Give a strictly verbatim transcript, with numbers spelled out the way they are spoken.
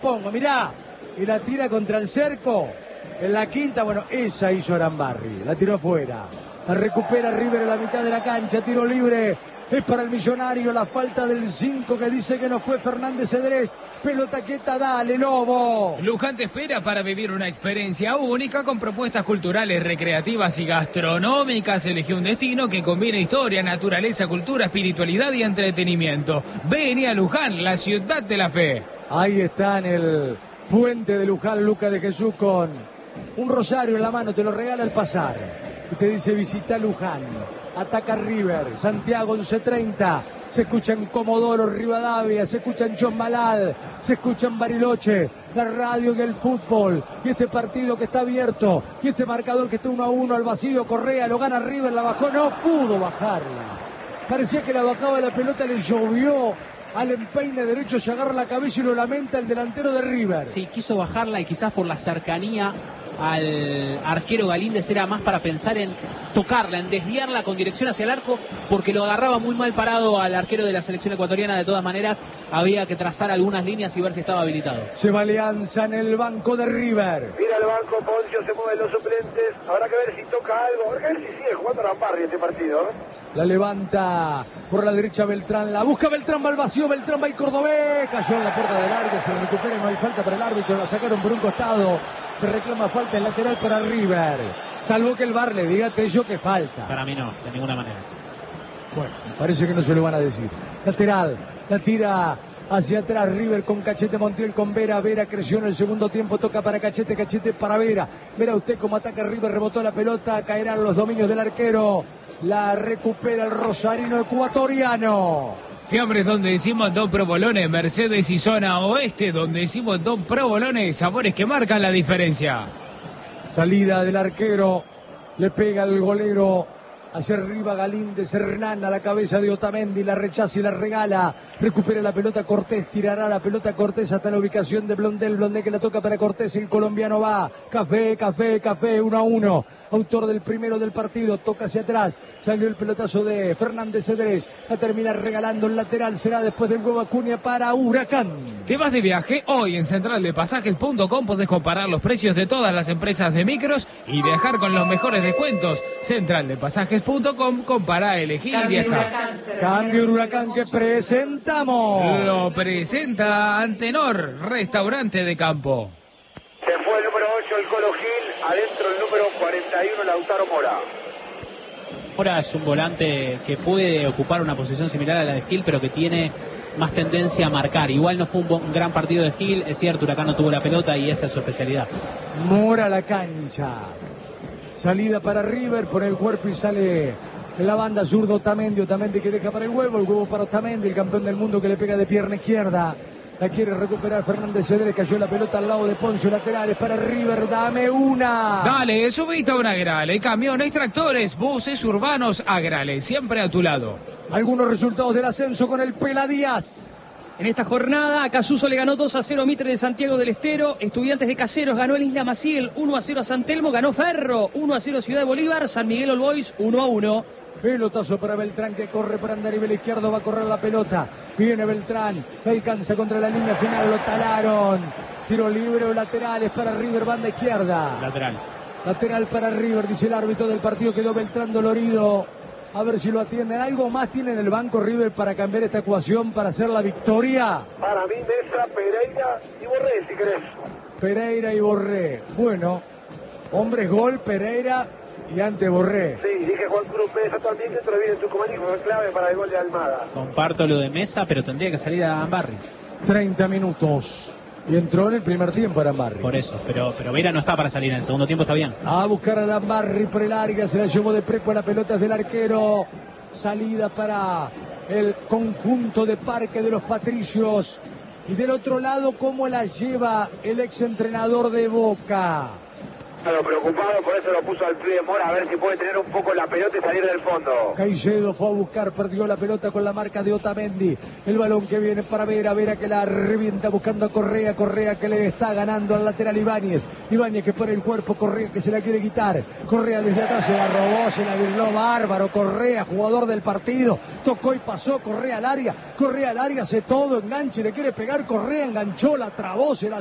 pongo, mirá, y la tira contra el cerco, en la quinta, bueno, esa hizo Arambarri, la tiró afuera, la recupera River en la mitad de la cancha, tiro libre, es para el Millonario, la falta del cinco que dice que no fue Fernández Cedrés, pelota quieta, dale, Lobo. Luján te espera para vivir una experiencia única con propuestas culturales, recreativas y gastronómicas. Elegí un destino que combina historia, naturaleza, cultura, espiritualidad y entretenimiento. Vení a Luján, la ciudad de la fe. Ahí está en el puente de Luján, Luca de Jesús con un rosario en la mano, te lo regala al pasar. Y te dice visita Luján. Ataca River, Santiago once treinta, se escucha en Comodoro Rivadavia, se escucha en Chosmalal, se escucha en Bariloche, la radio y el fútbol, y este partido que está abierto, y este marcador que está uno a uno al vacío, Correa lo gana River, la bajó, no pudo bajarla, parecía que la bajaba la pelota, le llovió al empeine derecho, se agarra la cabeza y lo lamenta el delantero de River. Sí, quiso bajarla y quizás por la cercanía al arquero Galíndez era más para pensar en tocarla, en desviarla con dirección hacia el arco, porque lo agarraba muy mal parado al arquero de la selección ecuatoriana. De todas maneras, había que trazar algunas líneas y ver si estaba habilitado. Se va Alianza en el banco de River. Mira el banco, Poncio, se mueven los suplentes. Habrá que ver si toca algo. Habrá que ver si sigue jugando Arambarri este partido, ¿eh? La levanta por la derecha Beltrán, la busca Beltrán, va al vacío, Beltrán va el cordobés, cayó en la puerta del área, se recupera y no hay falta para el árbitro, la sacaron por un costado, se reclama falta en lateral para River, salvo que el V A R le diga a Tello que falta. Para mí no, de ninguna manera. Bueno, parece que no se lo van a decir. Lateral, la tira hacia atrás River con Cachete, Montiel con Vera, Vera creció en el segundo tiempo, toca para Cachete, Cachete para Vera, Vera usted cómo ataca River, rebotó la pelota, caerán los dominios del arquero, la recupera el rosarino ecuatoriano. Fiambres donde decimos Don Provolones, Mercedes y zona oeste donde decimos Don Provolones, sabores que marcan la diferencia. Salida del arquero, le pega el golero hacia arriba Galíndez, Hernán a la cabeza de Otamendi, la rechaza y la regala, recupera la pelota Cortés, tirará la pelota Cortés hasta la ubicación de Blondel, Blondel que la toca para Cortés, el colombiano va, café, café, café, uno a uno, autor del primero del partido, toca hacia atrás, salió el pelotazo de Fernández Cedrés, la termina regalando el lateral, será después del huevo Acuña para Huracán. ¿Te vas de viaje? Hoy en central de pasajes punto com podés comparar los precios de todas las empresas de micros y viajar con los mejores descuentos. central de pasajes punto com, compara, elegir y viajar. Cambio Huracán que presentamos. Lo presenta Antenor, restaurante de campo. Se fue el número ocho, el Colo Gil, adentro el número cuarenta y uno, Lautaro Mora. Mora es un volante que puede ocupar una posición similar a la de Gil, pero que tiene más tendencia a marcar. Igual no fue un, un gran partido de Gil, es cierto, Huracán no tuvo la pelota y esa es su especialidad. Mora la cancha. Salida para River, pone el cuerpo y sale en la banda zurdo Otamendi, Otamendi que deja para el huevo, el huevo para Otamendi, el campeón del mundo que le pega de pierna izquierda. La quiere recuperar Fernández Cedrés, cayó la pelota al lado de Poncio, laterales para River, dame una. Dale, subite a una Agrale, camiones, tractores, buses urbanos, Agrale, siempre a tu lado. Algunos resultados del ascenso con el Pela Díaz. En esta jornada, Casuso le ganó dos a cero a Mitre de Santiago del Estero. Estudiantes de Caseros ganó el Isla Maciel uno a cero a San Telmo. Ganó Ferro uno a cero Ciudad de Bolívar. San Miguel All Boys uno a uno. Pelotazo para Beltrán que corre para andar y el izquierdo va a correr la pelota. Viene Beltrán, alcanza contra la línea final, lo talaron. Tiro libre o laterales para River, banda izquierda. Lateral. Lateral para River, dice el árbitro del partido, quedó Beltrán dolorido. A ver si lo atienden. ¿Algo más tiene en el banco River para cambiar esta ecuación, para hacer la victoria? Para mí, Mesa, Pereira y Borré, si querés. Pereira y Borré. Bueno, hombres gol, Pereira y ante Borré. Sí, dije Juan Cruz Mesa también, dentro viene Tucumán y fue clave para el gol de Almada. Comparto lo de Mesa, pero tendría que salir a Arambarri. treinta minutos. Y entró en el primer tiempo Arambarri. Por eso, pero, pero Vera no está para salir en el segundo tiempo, está bien. A buscar a Arambarri por el área, se la llevó de prepo, la pelota es del arquero. Salida para el conjunto de Parque de los Patricios. Y del otro lado, ¿cómo la lleva el exentrenador de Boca? Claro, preocupado, por eso lo puso al pie de Mora, a ver si puede tener un poco la pelota y salir del fondo. Caicedo fue a buscar, perdió la pelota con la marca de Otamendi. El balón que viene para Vera, Vera que la revienta buscando a Correa, Correa que le está ganando al lateral Ibáñez. Ibáñez que pone el cuerpo, Correa que se la quiere quitar. Correa desde atrás se la robó, se la virló bárbaro. Correa, jugador del partido, tocó y pasó, Correa al área, Correa al área, hace todo, enganche, le quiere pegar, Correa enganchó, la trabó, se la